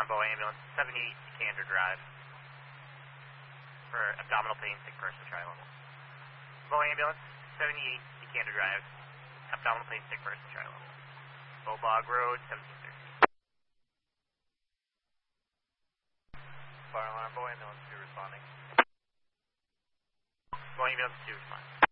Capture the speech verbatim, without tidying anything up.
alarm, Bow ambulance, seventy-eight Decatur Drive. For abdominal pain, sick person, tri-level. Bow ambulance, seventy-eight Decatur Drive. Abdominal pain, sick person, tri-level. Bow Bog Road, seventeen thirty. Fire alarm, Bow ambulance two responding. Bow ambulance two responding.